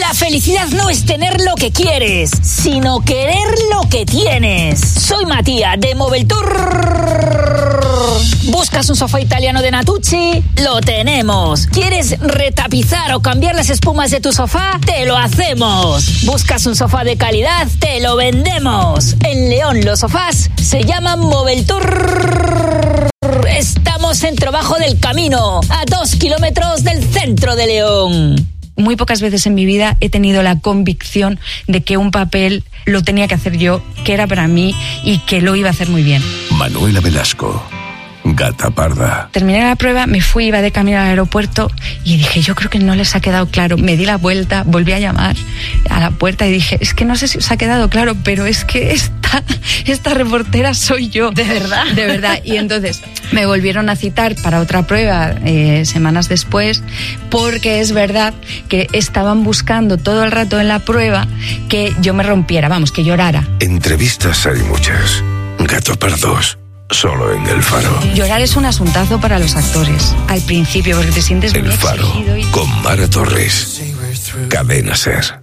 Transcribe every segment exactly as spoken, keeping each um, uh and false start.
La felicidad no es tener lo que quieres, sino querer lo que tienes. Soy Matías de Moveltour. ¿Buscas un sofá italiano de Natucci? ¡Lo tenemos! ¿Quieres retapizar o cambiar las espumas de tu sofá? ¡Te lo hacemos! ¿Buscas un sofá de calidad? ¡Te lo vendemos! En León los sofás se llaman Moveltour. Estamos en Trabajo del Camino, a dos kilómetros del centro de León. Muy pocas veces en mi vida he tenido la convicción de que un papel lo tenía que hacer yo, que era para mí y que lo iba a hacer muy bien. Manuela Velasco, Gata Parda. Terminé la prueba, me fui, iba de camino al aeropuerto y dije, yo creo que no les ha quedado claro. Me di la vuelta, volví a llamar a la puerta y dije, es que no sé si os ha quedado claro, pero es que esta, esta reportera soy yo. ¿De verdad? De verdad. Y entonces me volvieron a citar para otra prueba eh, semanas después, porque es verdad que estaban buscando todo el rato en la prueba que yo me rompiera, vamos, que llorara. Entrevistas hay muchas. Gato Pardos. Solo en El Faro. Llorar es un asuntazo para los actores. Al principio, porque te sientes El muy Faro, exigido y... con Mara Torres. Cadena Ser.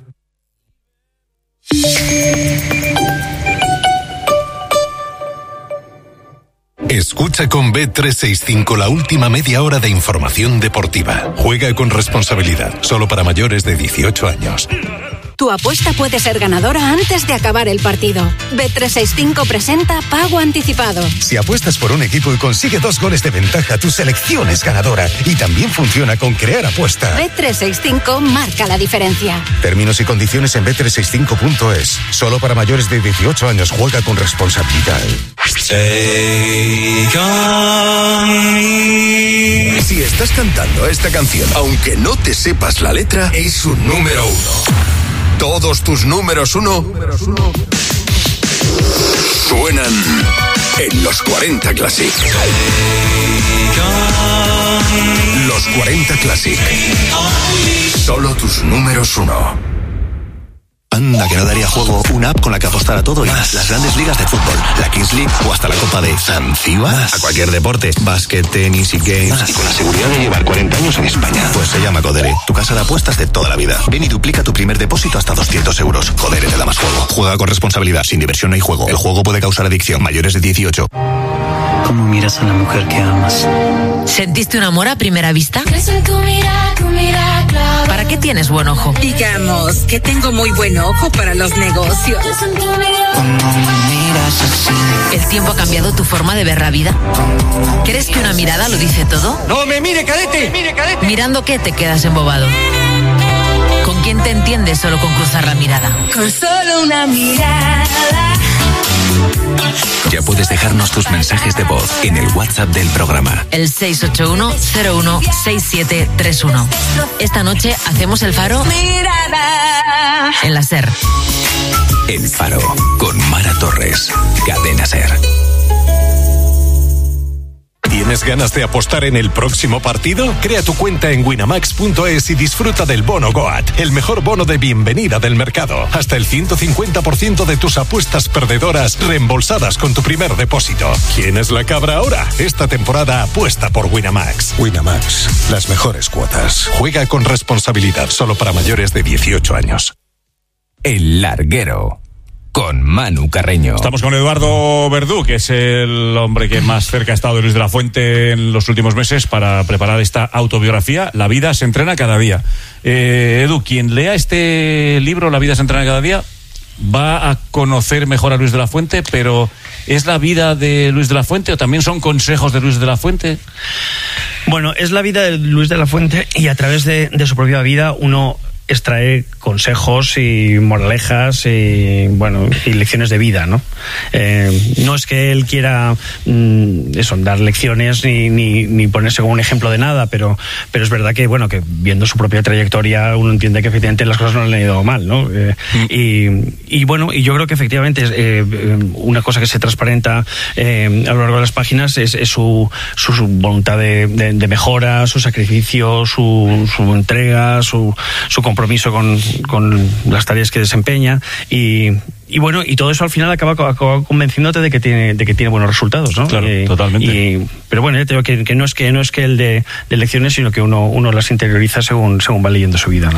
Escucha con B trescientos sesenta y cinco la última media hora de información deportiva. Juega con responsabilidad. Solo para mayores de dieciocho años. Tu apuesta puede ser ganadora antes de acabar el partido. B trescientos sesenta y cinco presenta Pago Anticipado. Si apuestas por un equipo y consigue dos goles de ventaja, tu selección es ganadora. Y también funciona con Crear Apuesta. B trescientos sesenta y cinco marca la diferencia. Términos y condiciones en B trescientos sesenta y cinco punto es. Solo para mayores de dieciocho años. Juega con responsabilidad. Take on me. Si estás cantando esta canción, aunque no te sepas la letra, es un número uno. Todos tus números uno suenan en los cuarenta Classic. Los cuarenta Classic. Solo tus números uno. Anda, que no daría juego una app con la que apostar a todo y más. Las grandes ligas de fútbol, la Kings League o hasta la Copa de Zanzíbar. A cualquier deporte, básquet, tenis y games. Más. Y con la seguridad de llevar cuarenta años en España. Pues se llama Codere, tu casa de apuestas de toda la vida. Ven y duplica tu primer depósito hasta doscientos euros. Codere te da más juego. Juega con responsabilidad, sin diversión no hay juego. El juego puede causar adicción. Mayores de dieciocho. ¿Cómo miras a la mujer que amas? ¿Sentiste un amor a primera vista? ¿Para qué tienes buen ojo? Digamos que tengo muy buen ojo para los negocios. ¿El tiempo ha cambiado tu forma de ver la vida? ¿Crees que una mirada lo dice todo? ¡No me mire, cadete! ¡Mire, cadete! ¿Mirando qué te quedas embobado? ¿Con quién te entiendes solo con cruzar la mirada? Con solo una mirada. Ya puedes dejarnos tus mensajes de voz en el WhatsApp del programa. El seis ocho uno cero uno seis siete tres uno. Esta noche hacemos el Faro Mirada en la Ser. El Faro con Mara Torres. Cadena Ser. ¿Tienes ganas de apostar en el próximo partido? Crea tu cuenta en winamax punto es y disfruta del bono Goat, el mejor bono de bienvenida del mercado. Hasta el ciento cincuenta por ciento de tus apuestas perdedoras reembolsadas con tu primer depósito. ¿Quién es la cabra ahora? Esta temporada apuesta por Winamax. Winamax, las mejores cuotas. Juega con responsabilidad, solo para mayores de dieciocho años. El Larguero. Con Manu Carreño. Estamos con Eduardo Verdú, que es el hombre que más cerca ha estado de Luis de la Fuente en los últimos meses para preparar esta autobiografía, La vida se entrena cada día. Eh, Edu, quien lea este libro, La vida se entrena cada día, va a conocer mejor a Luis de la Fuente, pero ¿es la vida de Luis de la Fuente o también son consejos de Luis de la Fuente? Bueno, es la vida de Luis de la Fuente y a través de, de su propia vida uno extrae consejos y moralejas y bueno y lecciones de vida, ¿no? Eh, no es que él quiera mm, eso, dar lecciones ni, ni, ni ponerse como un ejemplo de nada, pero pero es verdad que bueno que viendo su propia trayectoria uno entiende que efectivamente las cosas no le han ido mal, ¿no? Eh, mm. y, y bueno y yo creo que efectivamente eh, una cosa que se transparenta eh, a lo largo de las páginas es, es su, su, su voluntad de, de, de mejora, su sacrificio, su, su entrega, su, su compromiso con, con las tareas que desempeña y, y bueno y todo eso al final acaba, acaba convenciéndote de que tiene de que tiene buenos resultados, ¿no? Claro, y, totalmente. Y, pero bueno, ya te digo que, que no es que no es que el de, de lecciones, sino que uno uno las interioriza según según va leyendo su vida, ¿no?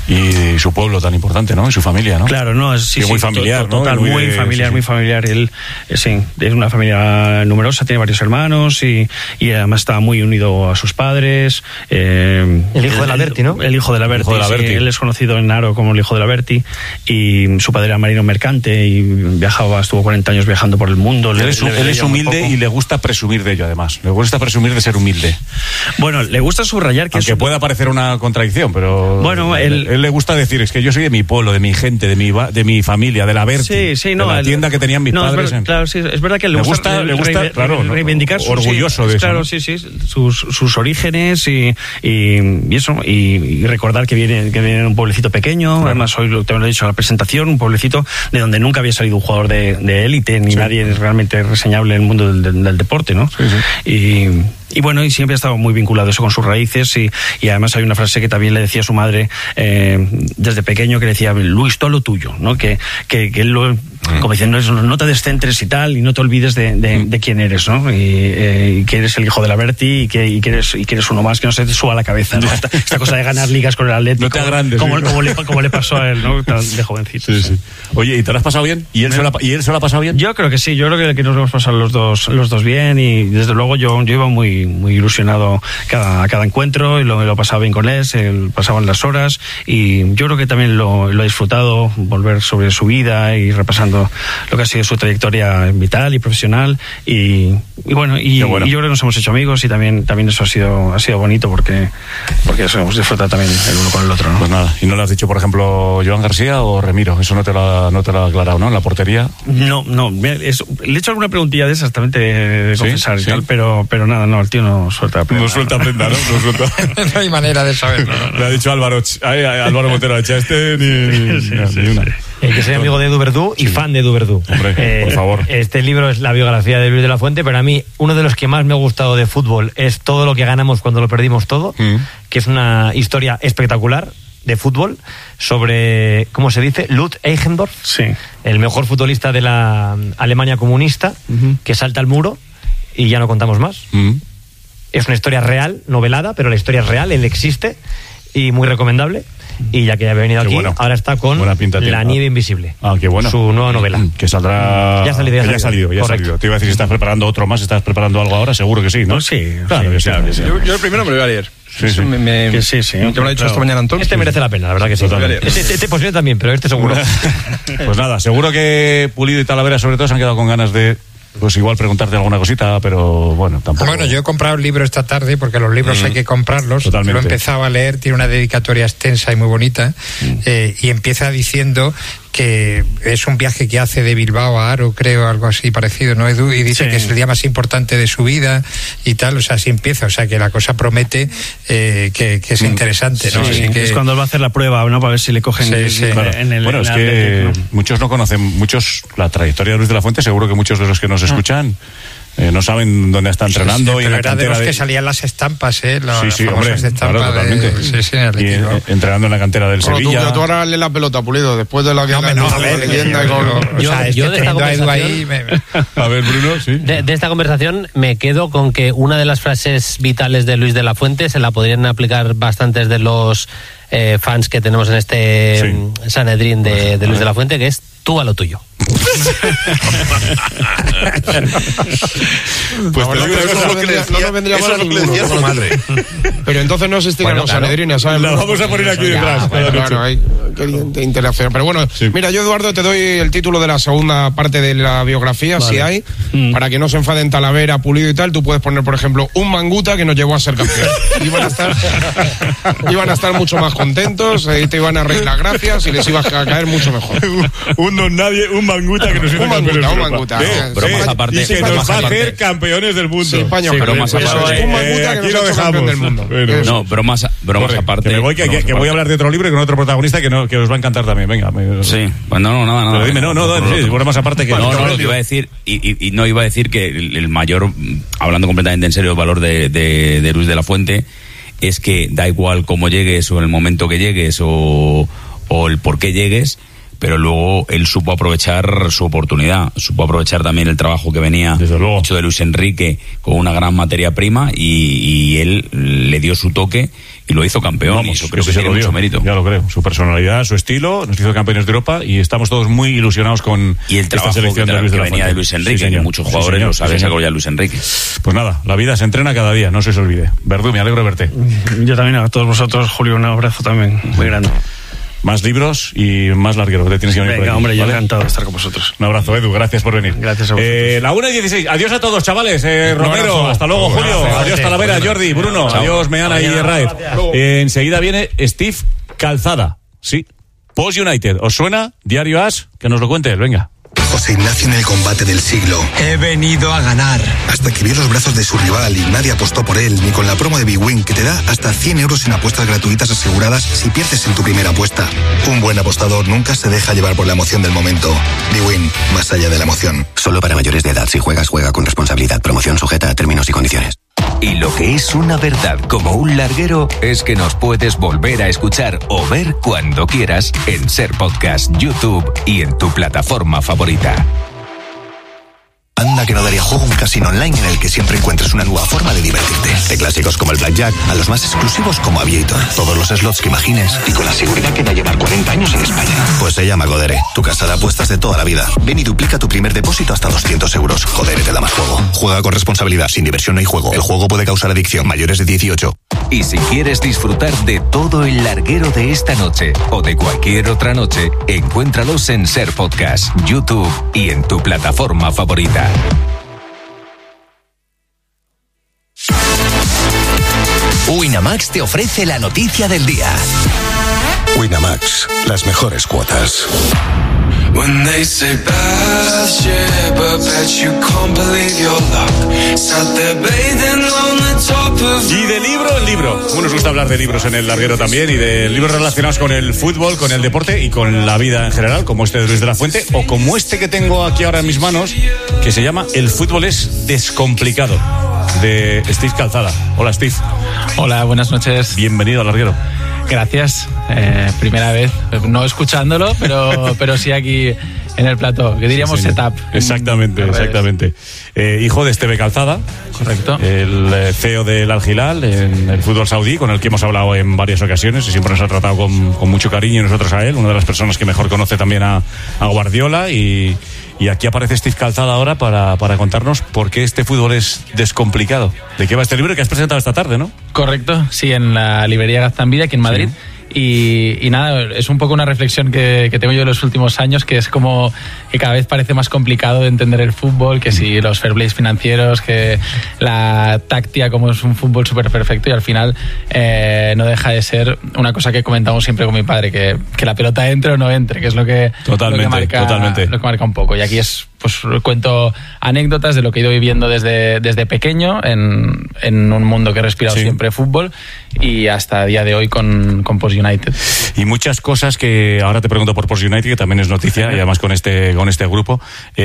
y su pueblo tan importante, ¿no? Y su familia, ¿no? Claro, no, es sí, sí, muy sí, familiar, to, total, ¿no? Muy, muy de, familiar, sí, sí. muy familiar. Él, eh, sí, es una familia numerosa, tiene varios hermanos y, y además estaba muy unido a sus padres. Eh, el hijo de la Berti, ¿no? El hijo de la Berti, hijo de la sí, Berti. Él es conocido en Haro como el hijo de la Berti y su padre era marino mercante y viajaba, estuvo cuarenta años viajando por el mundo. Él le, es, le él es humilde y le gusta presumir de ello, además. Le gusta presumir de ser humilde. Bueno, le gusta subrayar que... Aunque es... pueda parecer una contradicción, pero... Bueno, él, él le gusta decir, es que yo soy de mi pueblo, de mi gente, de mi, de mi familia, de la Berti, sí, sí, no, de la el, tienda que tenían mis no, padres. Es ver, en... Claro, sí, es verdad que le, le gusta, gusta, le gusta re, claro, re, reivindicar no, orgulloso sí, de eso. Claro, ¿no? sí, sí, sus, sus orígenes y, y, y eso, y, y recordar que viene, que viene de un pueblecito pequeño, claro. Además hoy te lo he dicho en la presentación, un pueblecito de donde nunca había salido un jugador de élite, ni sí. nadie realmente reseñable en el mundo del, del, del deporte, ¿no? Sí, sí. Y... Y bueno, y siempre ha estado muy vinculado eso con sus raíces y, y además hay una frase que también le decía a su madre eh, desde pequeño que le decía, Luis, todo lo tuyo, ¿no? Que, que, que él lo, como diciendo, no, no te descentres y tal y no te olvides de, de, de quién eres, ¿no? Y, eh, y que eres el hijo de la Berti y que, y que, eres, y que eres uno más, que no se te suba a la cabeza, ¿no? Esta, esta cosa de ganar ligas con el Atlético. No te agrandes. Como, ¿sí? como, le, como le pasó a él, ¿no? De jovencito. Sí, sí. Oye, ¿y te lo has pasado bien? ¿Y él, se lo ha, ¿Y él se lo ha pasado bien? Yo creo que sí, yo creo que, que nos hemos pasado los dos, los dos bien y desde luego yo, yo iba muy, muy ilusionado cada, cada encuentro y lo, lo pasaba bien con él, se pasaban las horas y yo creo que también lo, lo he disfrutado, volver sobre su vida y repasando lo que ha sido su trayectoria vital y profesional y, y bueno, y, bueno, y yo creo que nos hemos hecho amigos y también, también eso ha sido, ha sido bonito porque, porque eso hemos disfrutado también el uno con el otro, ¿no? Pues nada, ¿y no le has dicho, por ejemplo, Joan García o Remiro? Eso no te lo ha, no te lo ha aclarado, ¿no? En la portería. No, no, es, le he hecho alguna preguntilla de esas, también te de confesar ¿Sí? y ¿Sí? tal, pero, pero nada, no, el tío no suelta No suelta prenda, ¿no? No, suelta. No hay manera de saberlo. Le ha dicho Álvaro, ay, ay, Álvaro Montero, ha hecho este ni, sí, no, sí, ni una. Sí. Eh, que soy amigo de Edu Verdú y sí. fan de Edu Verdú. Hombre, eh, por favor. Este libro es la biografía de Luis de la Fuente, pero a mí uno de los que más me ha gustado de fútbol es Todo lo que ganamos cuando lo perdimos todo, mm. que es una historia espectacular de fútbol sobre, ¿cómo se dice? Lutz Eigendorf, sí. el mejor futbolista de la Alemania comunista, uh-huh. que salta al muro y ya no contamos más. Uh-huh. Es una historia real, novelada, pero la historia es real, él existe y muy recomendable. Y ya que ya había venido qué aquí, bueno. ahora está con La nieve invisible. Ah, qué bueno. Su nueva novela. Que saldrá... Ya ha salido, ya, ya ha salido. Ya ha salido. Te iba a decir, si estás preparando otro más, ¿estás preparando algo ahora? Seguro que sí, ¿no? Pues sí. Claro, sí, que sí, claro, sí. sí. Yo, yo el primero me lo voy a leer. Sí, sí. Me, me, que sí, sí. Te me lo ha dicho claro. esta mañana Antón. Este merece la pena, la verdad que sí. Este, este, este posible también, pero este seguro. Pues nada, seguro que Pulido y Talavera sobre todo se han quedado con ganas de... Pues igual preguntarte alguna cosita, pero bueno, tampoco... Bueno, yo he comprado el libro esta tarde porque los libros mm. hay que comprarlos. Totalmente. Lo he empezado a leer, tiene una dedicatoria extensa y muy bonita mm. eh, y empieza diciendo que es un viaje que hace de Bilbao a Haro, creo, algo así parecido, ¿no, Edu? Y dice sí. que es el día más importante de su vida y tal, o sea, así empieza, o sea, que la cosa promete eh, que, que es interesante, ¿no? Sí, así que... Es cuando va a hacer la prueba, ¿no? Para ver si le cogen sí, el, sí. Claro. en el... Bueno, en es que Atlético, ¿no? Muchos no conocen, muchos, la trayectoria de Luis de la Fuente, seguro que muchos de los que nos escuchan eh, no saben dónde está entrenando. Sí, sí, y en la era de los de... que salían las estampas, ¿eh? Las sí, sí, hombre, estampas claro, totalmente. De... Sí, sí, en el y, eh, entrenando en la cantera del bueno, Sevilla. Tú, tú ahora darle la pelota, Pulido, después de la que no, no, no, a ver, leyenda yo, con... yo, o sea, es yo que de esta conversación... Ahí, me... A ver, Bruno, sí. De, de esta conversación me quedo con que una de las frases vitales de Luis de la Fuente se la podrían aplicar bastantes de los eh, fans que tenemos en este sí. Sanedrín de, de Luis de la Fuente, que es tú a lo tuyo. Pues no, te digo eso no, vendría, no nos vendría mal a ninguno. Su madre. Pero entonces no existían bueno, los claro. Sanedrines, ¿sabes? La vamos a poner aquí detrás. Ya, bueno, claro, hay que interacción. Pero bueno, sí. mira, yo, Eduardo, te doy el título de la segunda parte de la biografía, vale. si hay, mm. para que no se enfaden Talavera, Pulido y tal. Tú puedes poner, por ejemplo, un Manguta que nos llevó a ser campeón. Iban a estar, iban a estar mucho más contentos, eh, te iban a reír las gracias y les ibas a caer mucho mejor. un don nadie, un Manguta que nos hizo un Manguta, un Manguta. Eh, bromas sí, aparte. Y que nos va a hacer campeones del mundo. Sí, paño, sí, bromas aparte. Un Manguta que nos ha hecho campeón del mundo. Bueno, no, bromas, bromas Corre, aparte. Que, me voy, que, bromas que, que aparte. voy a hablar de otro libro y con otro protagonista que, no, que os va a encantar también. Venga. Me... Sí, pues no, no, nada, nada. Pero dime, no, no, no, no, sí, bromas aparte que... No, no, lo que iba a decir, y, y, y no iba a decir que el, el mayor, hablando completamente en serio, el valor de, de, de Luis de la Fuente es que da igual cómo llegues o en el momento que llegues o, o el por qué llegues, pero luego él supo aprovechar su oportunidad, supo aprovechar también el trabajo que venía hecho de Luis Enrique con una gran materia prima y, y él le dio su toque y lo hizo campeón. Vamos, y eso creo que tiene mucho mérito. Ya lo creo. Su personalidad, su estilo, nos hizo campeones de Europa y estamos todos muy ilusionados con y el esta selección que, de Luis que de la venía Fuente. de Luis Enrique, sí, que muchos jugadores sí, señor, lo saben, sí, sacó ya Luis Enrique. Pues nada, la vida se entrena cada día, no se os olvide. Verdú, me alegro de verte. Yo también, a todos vosotros, Julio, un abrazo también muy grande. Más libros y más larguero. Te tienes que venir. Venga, aquí, hombre, yo ¿vale? encantado de estar con vosotros. Un abrazo, Edu, gracias por venir. Gracias a vosotros. Eh, la una y dieciséis. Adiós a todos, chavales. Eh, Romero, hasta luego, Julio. Gracias. Adiós, Talavera, Jordi, Bruno. Chao. Adiós, Meana y Raed. Eh, enseguida viene Steve Calzada. Sí. Post United. ¿Os suena? Diario As, que nos lo cuente él, venga. José Ignacio en el combate del siglo. He venido a ganar. Hasta que vio los brazos de su rival y nadie apostó por él, ni con la promo de Big Win, que te da hasta cien euros en apuestas gratuitas aseguradas si pierdes en tu primera apuesta. Un buen apostador nunca se deja llevar por la emoción del momento. Big Win, más allá de la emoción. Solo para mayores de edad. Si juegas, juega con responsabilidad. Promoción sujeta a términos y condiciones. Y lo que es una verdad como un larguero es que nos puedes volver a escuchar o ver cuando quieras en Ser Podcast, YouTube y en tu plataforma favorita. Anda que no daría juego un casino online en el que siempre encuentres una nueva forma de divertirte. De clásicos como el Blackjack a los más exclusivos como Aviator. Todos los slots que imagines y con la seguridad que da llevar cuarenta años en España. Pues se llama Codere, tu casa de apuestas de toda la vida. Ven y duplica tu primer depósito hasta doscientos euros. Codere te da más juego. Juega con responsabilidad. Sin diversión no hay juego. El juego puede causar adicción. Mayores de dieciocho. Y si quieres disfrutar de todo el larguero de esta noche o de cualquier otra noche, encuéntralos en Ser Podcast, YouTube y en tu plataforma favorita. Winamax te ofrece la noticia del día. Winamax, las mejores cuotas. When they say bad shit, but bet you can't believe your luck. Sat there bathing on the top of... Y de libro en libro. Bueno, nos gusta hablar de libros en el larguero también y de libros relacionados con el fútbol, con el deporte y con la vida en general, como este de Luis de la Fuente o como este que tengo aquí ahora en mis manos, que se llama El fútbol es descomplicado, de Steve Calzada. Hola, Steve. Hola, buenas noches. Bienvenido al larguero. Gracias. Eh, primera vez, no escuchándolo, pero, pero sí aquí en el plató, que diríamos sí, setup. Exactamente, exactamente. Eh, hijo de Esteve Calzada. Correcto. El C E O del Al Hilal en el fútbol saudí, con el que hemos hablado en varias ocasiones y siempre nos ha tratado con, con mucho cariño y nosotros a él, una de las personas que mejor conoce también a, a Guardiola y... Y aquí aparece Steve Calzada ahora para, para contarnos por qué este fútbol es descomplicado. ¿De qué va este libro que has presentado esta tarde, no? Correcto, sí, en la librería Gaztambide, aquí en Madrid. Sí. Y, y nada, es un poco una reflexión que, que tengo yo en los últimos años, que es como que cada vez parece más complicado de entender el fútbol, que si los fair plays financieros, que la táctica como es un fútbol súper perfecto y al final eh, no deja de ser una cosa que comentamos siempre con mi padre, que, que la pelota entre o no entre, que es lo que, totalmente, lo que, marca, totalmente. Lo que marca un poco. Y aquí es, pues cuento anécdotas de lo que he ido viviendo desde, desde pequeño en, en un mundo que he respirado sí. siempre fútbol y hasta el día de hoy con, con Post United. Y muchas cosas que ahora te pregunto por Post United, que también es noticia y además con este con este grupo,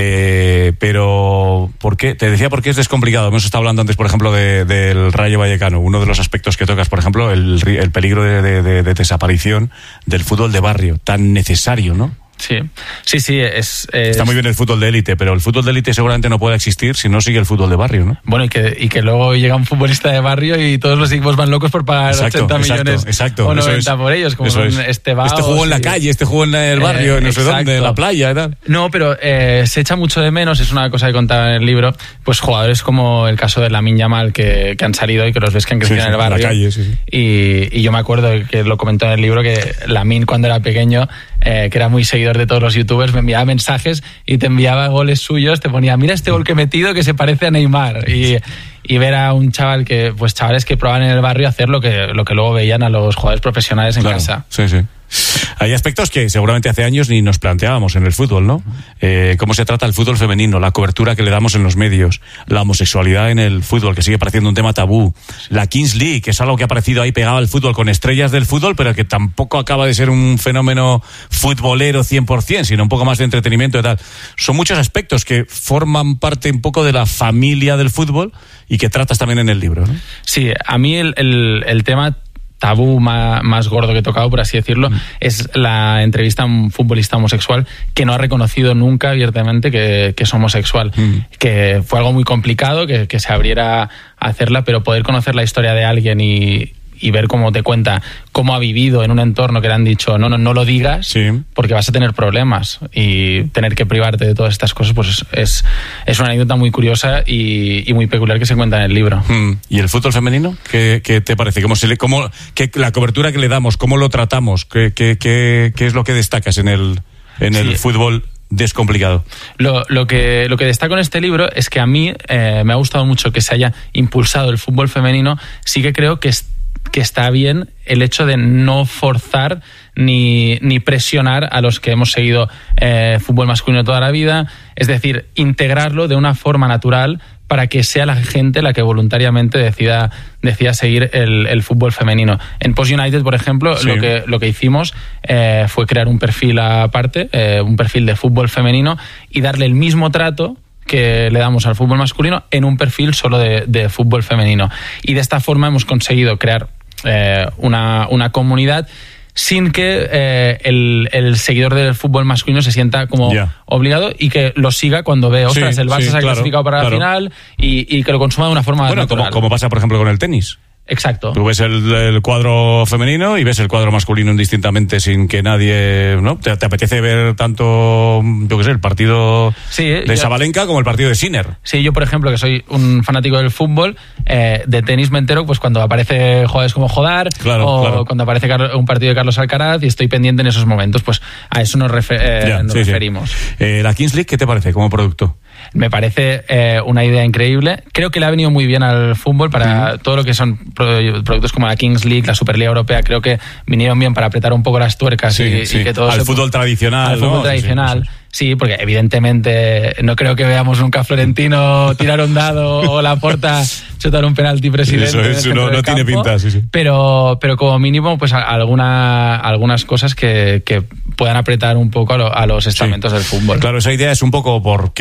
eh, pero ¿por qué? Te decía por qué es descomplicado. Hemos estado hablando antes, por ejemplo, de, del Rayo Vallecano. Uno de los aspectos que tocas, por ejemplo, el, el peligro de, de, de, de desaparición del fútbol de barrio, tan necesario, ¿no? Sí, sí, sí. Es, es... Está muy bien el fútbol de élite, pero el fútbol de élite seguramente no puede existir si no sigue el fútbol de barrio, ¿no? Bueno, y que, y que luego llega un futbolista de barrio y todos los equipos van locos por pagar exacto, ochenta exacto, millones exacto, o noventa es, por ellos, como son es. este Baos, Este jugó en la y... calle, este jugó en el barrio, eh, no sé exacto. dónde, en la playa y tal. No, pero eh, se echa mucho de menos, es una cosa que contaba en el libro, pues jugadores como el caso de Lamine Yamal que, que han salido y que los ves que han crecido sí, en el barrio. En la calle, sí, sí. Y, y yo me acuerdo que lo comentó en el libro que Lamine cuando era pequeño, eh, que era muy seguidor de todos los youtubers, me enviaba mensajes y te enviaba goles suyos, te ponía, mira este gol que he metido que se parece a Neymar. Y, y ver a un chaval que, pues chavales que probaban en el barrio hacer lo que, lo que luego veían a los jugadores profesionales en claro, casa. Sí, sí. Hay aspectos que seguramente hace años ni nos planteábamos en el fútbol, ¿no? Eh, cómo se trata el fútbol femenino, la cobertura que le damos en los medios, la homosexualidad en el fútbol, que sigue pareciendo un tema tabú, la Kings League, que es algo que ha aparecido ahí pegado al fútbol con estrellas del fútbol, pero que tampoco acaba de ser un fenómeno futbolero cien por ciento, sino un poco más de entretenimiento y tal. Son muchos aspectos que forman parte un poco de la familia del fútbol y que tratas también en el libro, ¿no? Sí, a mí el, el, el tema tabú más, más gordo que he tocado, por así decirlo, mm. es la entrevista a un futbolista homosexual que no ha reconocido nunca abiertamente que, que es homosexual, mm. que fue algo muy complicado que, que se abriera a hacerla, pero poder conocer la historia de alguien y, y ver cómo te cuenta cómo ha vivido en un entorno que le han dicho no, no, no lo digas, sí. porque vas a tener problemas, y tener que privarte de todas estas cosas, pues es, es una anécdota muy curiosa y, y muy peculiar que se cuenta en el libro. Mm. ¿Y el fútbol femenino? ¿Qué, qué te parece? ¿Cómo se le, cómo, qué, la cobertura que le damos? ¿Cómo lo tratamos? ¿Qué, qué, qué, qué es lo que destacas en el, en el sí. fútbol descomplicado? Lo, lo, que, lo que destaco en este libro es que a mí eh, me ha gustado mucho que se haya impulsado el fútbol femenino. Sí que creo que es que está bien el hecho de no forzar ni, ni presionar a los que hemos seguido eh, fútbol masculino toda la vida, es decir, integrarlo de una forma natural para que sea la gente la que voluntariamente decida, decida seguir el, el fútbol femenino. En Post United, por ejemplo, sí. lo, que, lo que hicimos eh, fue crear un perfil aparte, eh, un perfil de fútbol femenino, y darle el mismo trato que le damos al fútbol masculino en un perfil solo de, de fútbol femenino. Y de esta forma hemos conseguido crear eh, una, una comunidad sin que eh, el, el seguidor del fútbol masculino se sienta como yeah. obligado, y que lo siga cuando ve, ostras, sí, el Barça sí, se ha claro, clasificado para claro. la final, y, y que lo consuma de una forma bueno, natural. Como, como pasa, por ejemplo, con el tenis. Exacto. Tú ves el, el cuadro femenino y ves el cuadro masculino indistintamente, sin que nadie, ¿no? Te, te apetece ver tanto, yo qué sé, el partido sí, de yo, Sabalenka como el partido de Sinner. Sí, yo por ejemplo, que soy un fanático del fútbol, eh, de tenis me entero pues cuando aparece jugadores como Jodar, claro, o claro. cuando aparece un partido de Carlos Alcaraz, y estoy pendiente en esos momentos, pues a eso nos, refer, eh, ya, nos sí, referimos. Sí. Eh, ¿La Kings League qué te parece como producto? Me parece eh, una idea increíble. Creo que le ha venido muy bien al fútbol para uh-huh. todo lo que son productos como la Kings League, la Superliga Europea. Creo que vinieron bien para apretar un poco las tuercas sí, y, sí. y que todo al se fútbol tradicional. Al fútbol ¿no? tradicional. Sí, sí, sí. Sí, porque evidentemente no creo que veamos nunca a Florentino tirar un dado o Laporta chutar un penalti presidente. Eso, eso no, no tiene pinta, sí, sí. Pero, pero como mínimo, pues alguna, algunas cosas que, que puedan apretar un poco a, lo, a los estamentos sí. del fútbol. Claro, esa idea es un poco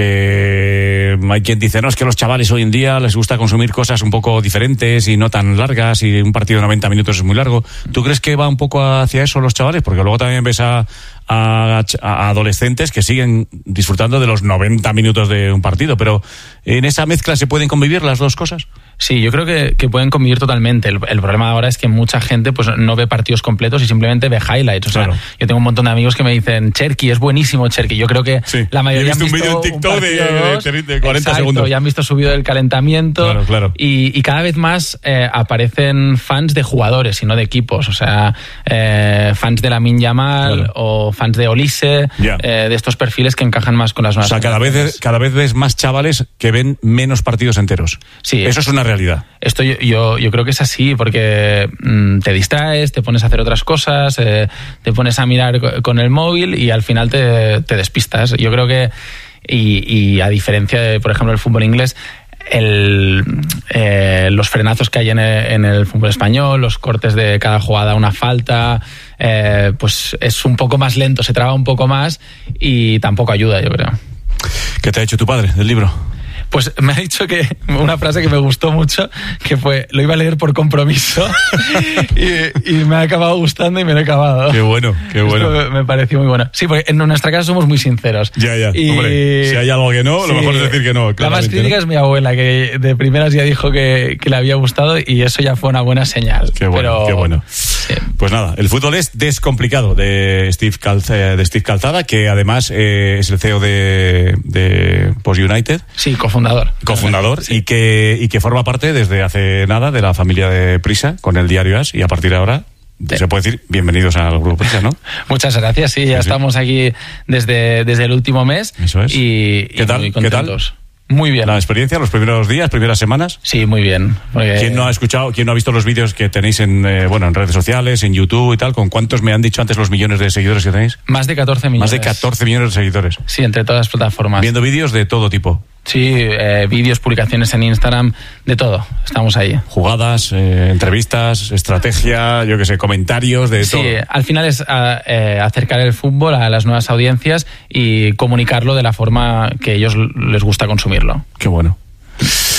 porque hay quien dice, no, es que los chavales hoy en día les gusta consumir cosas un poco diferentes y no tan largas, y un partido de noventa minutos es muy largo. ¿Tú crees que va un poco hacia eso los chavales? Porque luego también ves a A, a adolescentes que siguen disfrutando de los noventa minutos de un partido, pero ¿en esa mezcla se pueden convivir las dos cosas? Sí, yo creo que, que pueden convivir totalmente. El, el problema ahora es que mucha gente pues no ve partidos completos y simplemente ve highlights. O sea, claro. yo tengo un montón de amigos que me dicen, Cherky, es buenísimo Cherky. Yo creo que sí. la mayoría han visto un vídeo en TikTok de, de, de cuarenta exacto, segundos. Ya han visto subido el calentamiento. Claro, claro. Y, y cada vez más eh, aparecen fans de jugadores y no de equipos. O sea, eh, fans de Lamine Yamal claro. o fans de Olise, yeah. eh, de estos perfiles que encajan más con las nuevas. O sea, cada vez, cada vez ves más chavales que ven menos partidos enteros. Sí. Eso es una realidad. Esto yo, yo, yo creo que es así, porque mmm, te distraes, te pones a hacer otras cosas, eh, te pones a mirar con el móvil y al final te, te despistas. Yo creo que, y, y a diferencia de, por ejemplo, el fútbol inglés, el, eh, los frenazos que hay en el, en el fútbol español, los cortes de cada jugada, una falta, eh, pues es un poco más lento, se traba un poco más y tampoco ayuda, yo creo. ¿Qué te ha dicho tu padre del libro? Pues me ha dicho que una frase que me gustó mucho, que fue, lo iba a leer por compromiso y, y me ha acabado gustando y me lo he acabado. Qué bueno, qué bueno. Esto me pareció muy bueno. Sí, porque en nuestra casa somos muy sinceros. Ya, ya, y, hombre, si hay algo que no, sí, lo mejor es decir que no. La más crítica, ¿no?, es mi abuela, que de primeras ya dijo que, que le había gustado y eso ya fue una buena señal. Qué bueno, Pero, qué bueno. Sí. Pues nada, el fútbol es descomplicado, de Steve, Calzada, de Steve Calzada, que además eh, es el C E O de, de Post United. Sí, cofundador. Cofundador, sí. y, que, y que forma parte desde hace nada de la familia de Prisa, con el diario As, y a partir de ahora sí. se puede decir bienvenidos al Grupo Prisa, ¿no? Muchas gracias, sí, ya sí, estamos sí. aquí desde, desde el último mes. Eso es. Y, ¿Qué y tal? muy contentos. ¿Qué tal? Muy bien. ¿La experiencia, los primeros días, primeras semanas? Sí, muy bien. Porque... ¿Quién no ha escuchado, quién no ha visto los vídeos que tenéis en, eh, bueno, en redes sociales, en YouTube y tal? ¿Con cuántos me han dicho antes los millones de seguidores que tenéis? Más de catorce millones. Más de catorce millones de seguidores. Sí, entre todas las plataformas. Viendo vídeos de todo tipo. Sí, eh, vídeos, publicaciones en Instagram, de todo. Estamos ahí. Jugadas, eh, entrevistas, estrategia, yo qué sé, comentarios, de sí, todo. Sí, al final es a, eh, acercar el fútbol a las nuevas audiencias y comunicarlo de la forma que a ellos les gusta consumirlo. Qué bueno.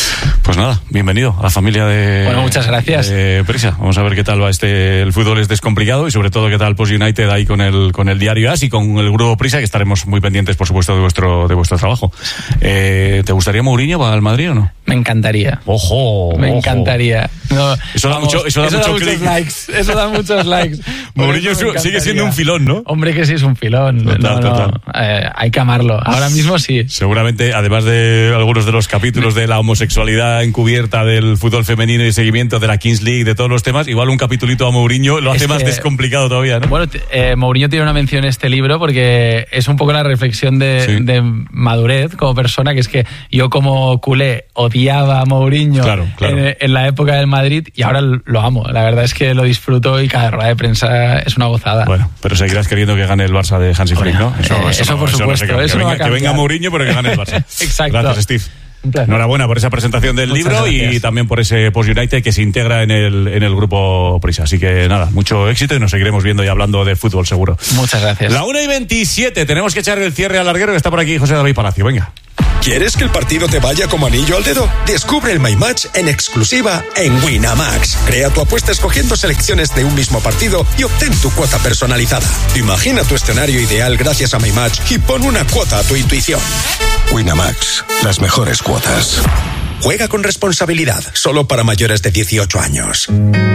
Pues nada, bienvenido a la familia de... Bueno, muchas gracias. De Prisa. Vamos a ver qué tal va este... El fútbol es descomplicado y sobre todo qué tal Post United ahí con el con el diario A S y con el grupo Prisa, que estaremos muy pendientes, por supuesto, de vuestro de vuestro trabajo. Eh, ¿Te gustaría Mourinho para el Madrid o no? Me encantaría. ¡Ojo! Me ojo. encantaría. No, eso da, vamos, mucho, eso da, eso mucho da muchos likes. Eso da muchos likes. Mourinho sigue siendo un filón, ¿no? Hombre, que sí es un filón. Total, no, no, total. Eh, hay que amarlo. Ahora mismo sí. Seguramente, además de algunos de los capítulos de la homosexualidad encubierta, del fútbol femenino y seguimiento de la Kings League, de todos los temas, igual un capitulito a Mourinho lo hace es más que, descomplicado todavía, ¿no? Bueno, eh, Mourinho tiene una mención en este libro porque es un poco la reflexión de, sí. de madurez como persona, que es que yo como culé odiaba a Mourinho claro, claro. En, en la época del Madrid y ahora lo amo. La verdad es que lo disfruto y cada rueda de prensa es una gozada. Bueno, pero seguirás queriendo que gane el Barça de Hansi Flick, ¿no? Eso, eh, eso, eso no, por eso supuesto. No eso que, no venga, que venga Mourinho, pero que gane el Barça. Exacto. Gracias, Steve. Enhorabuena por esa presentación del Muchas libro gracias. Y también por ese Post United que se integra en el, en el grupo Prisa. Así que nada, mucho éxito y nos seguiremos viendo y hablando de fútbol seguro. Muchas gracias. La una y veintisiete, tenemos que echar el cierre al larguero que está por aquí José David Palacio. Venga. ¿Quieres que el partido te vaya como anillo al dedo? Descubre el My Match en exclusiva en Winamax. Crea tu apuesta escogiendo selecciones de un mismo partido y obtén tu cuota personalizada. Imagina tu escenario ideal gracias a My Match y pon una cuota a tu intuición. Winamax, las mejores cuotas. Juega con responsabilidad, solo para mayores de dieciocho años.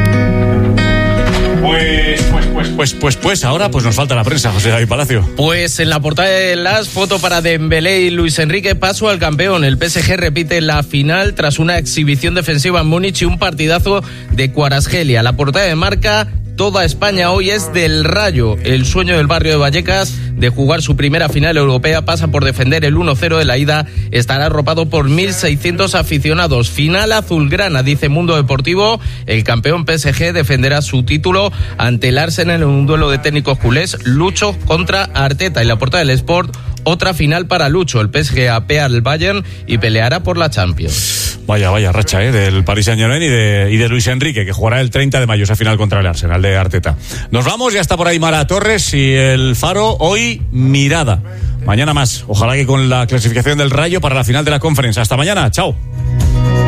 Pues, pues, pues, pues, pues, pues, ahora pues nos falta la prensa, José David Palacio. Pues en la portada de Las, foto para Dembélé y Luis Enrique, paso al campeón. El P S G repite la final tras una exhibición defensiva en Múnich y un partidazo de Kvaratskhelia. La portada de Marca, toda España hoy es del Rayo. El sueño del barrio de Vallecas de jugar su primera final europea pasa por defender el uno cero de la ida. Estará arropado por mil seiscientos aficionados. Final azulgrana, dice Mundo Deportivo. El campeón P S G defenderá su título ante el Arsenal en un duelo de técnicos culés. Lucho contra Arteta. Y la portada del Sport, otra final para Lucho. El P S G apea al Bayern y peleará por la Champions. Vaya, vaya racha, ¿eh? Del Paris Saint-Germain y de, y de Luis Enrique, que jugará el treinta de mayo esa final contra el Arsenal de Arteta. Nos vamos, ya está por ahí Mara Torres y el Faro. Hoy, mirada. Mañana más. Ojalá que con la clasificación del Rayo para la final de la Conference. Hasta mañana. Chao.